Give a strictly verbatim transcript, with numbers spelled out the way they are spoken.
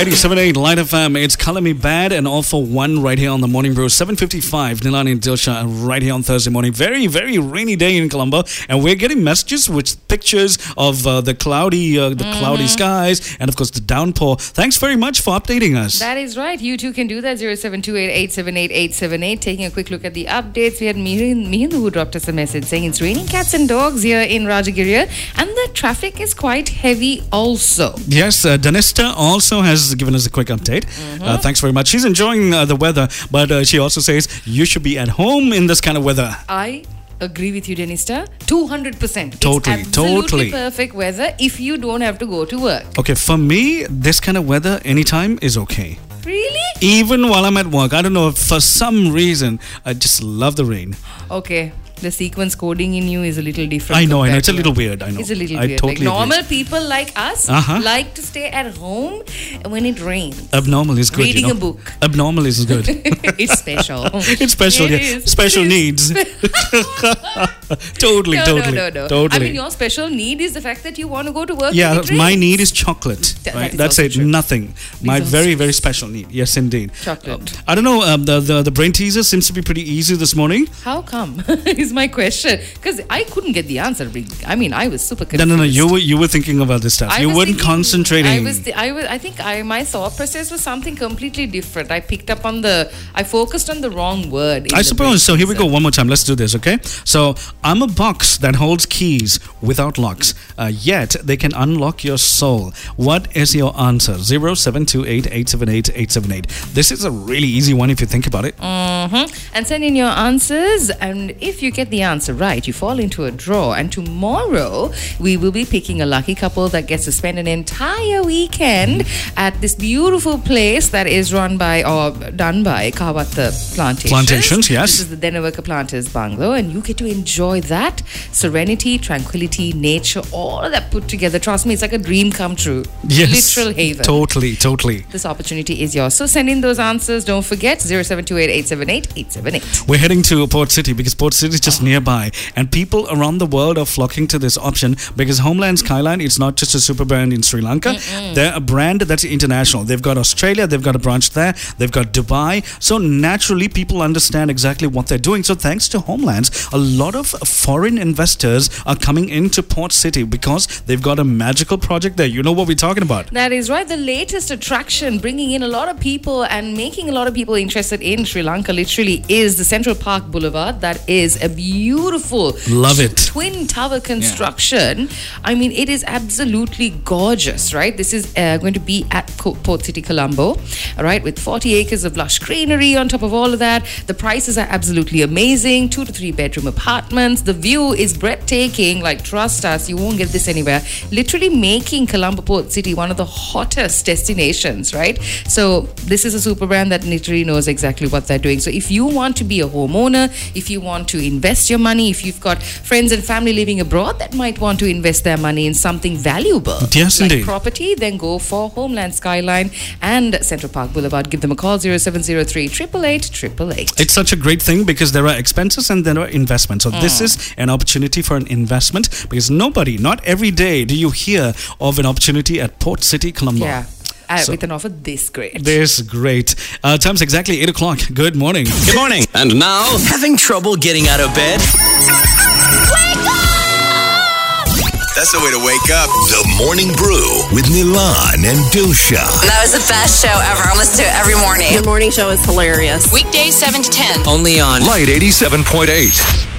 eighty-seven point eight Light F M. It's Color Me Bad and All for One right here on the Morning Brew. seven fifty-five, Nilani and Dilsha right here on Thursday morning. Very, very rainy day in Colombo. And we're getting messages with pictures of uh, the cloudy uh, the mm-hmm. cloudy skies and, of course, the downpour. Thanks very much for updating us. That is right. You too can do that. zero seven two eight, eight seven eight, eight seven eight. Taking a quick look at the updates. We had Mihindu who dropped us a message saying it's raining cats and dogs here in Rajagiriya. And the traffic is quite heavy also. Yes, uh, Danista also has given us a quick update. Mm-hmm. Uh, thanks very much. She's enjoying uh, the weather, but uh, she also says you should be at home in this kind of weather. I agree with you, Denista. two hundred percent. Totally, it's absolutely totally. perfect weather if you don't have to go to work. Okay, for me, this kind of weather anytime is okay. Really? Even while I'm at work. I don't know, for some reason, I just love the rain. Okay. The sequence coding in you is a little different. I know, I know. It's a little weird. I know. It's a little I weird. Totally like normal agree. people like us uh-huh. like to stay at home when it rains. Abnormal is good. Reading you know? a book. Abnormal is good. It's special. It's special. It yeah. is. Special needs. totally, no, totally. No, no, no. Totally. I mean, your special need is the fact that you want to go to work. Yeah, when it rains. my need is chocolate. Th- right? that That's it. true. Nothing. My very, very special need. Yes, indeed. Chocolate. Uh, I don't know. Um, the, the the brain teaser seems to be pretty easy this morning. How come? Is my question. Because I couldn't get the answer. I mean, I was super confused. No, no, no. You were you were thinking about this stuff. I you weren't thinking, concentrating. I was. Th- I was. I think I my thought process was something completely different. I picked up on the. I focused on the wrong word. I suppose. So here we go. One more time. Let's do this. Okay. So I'm a box that holds keys without locks. Uh, yet they can unlock your soul. What is your answer? Zero seven two eight eight seven eight eight seven eight. This is a really easy one if you think about it. Mm-hmm. And send in your answers. And if you get the answer right, you fall into a draw. And tomorrow we will be picking a lucky couple that gets to spend an entire weekend at this beautiful place that is run by or done by Kawatta Plantations. Plantations, yes. This is the Denavaka Planters Bungalow, and you get to enjoy that serenity, tranquility, nature, all of that put together. Trust me, it's like a dream come true. Yes, literal haven. Totally, totally. This opportunity is yours. So send in those answers. Don't forget zero seven two eight, eight seven eight, eight seven eight. We're heading to Port City because Port City is just oh. nearby, and people around the world are flocking to this option because Homeland Skyline, it's not just a super brand in Sri Lanka. Mm-mm. They're a brand that's international. They've got Australia, they've got a branch there, they've got Dubai. So naturally, people understand exactly what they're doing. So thanks to Homelands, a lot of foreign investors are coming into Port City because they've got a magical project there. You know what we're talking about. That is right. The latest attraction, bringing in a lot of people and making a lot of people interested in Sri Lanka literally is the Central Park Boulevard. That is a beautiful Love it. twin tower construction. Yeah. I mean, it is absolutely gorgeous, right? This is uh, going to be at Port City, Colombo, all right, with forty acres of lush greenery on top of all of that. The prices are absolutely amazing. Two to three bedroom apartments. The view is breathtaking. Like, trust us, you won't get this anywhere. Literally making Colombo Port City one of the hottest destinations, right? So this is a super brand that literally knows exactly what they're doing. So if you want to be a homeowner, if you want to invest your money, if you've got friends and family living abroad that might want to invest their money in something valuable, yes, like indeed. property, then go for Homeland Skyline and Central Park Boulevard. Give them a call, zero seven zero three, eight eight eight, eight eight eight. It's such a great thing because there are expenses and there are investments. So mm. this is an opportunity for an investment because nobody, not every day do you hear of an opportunity at Port City, Colombo. Yeah. Uh, so, with an offer this great. This great. Uh, time's exactly eight o'clock. Good morning. Good morning. And now, having trouble getting out of bed? Wake up! That's the way to wake up. The Morning Brew with Nilan and Dilsha. That was the best show ever. I listen to it every morning. The morning show is hilarious. Weekdays seven to ten. Only on Light eighty-seven point eight.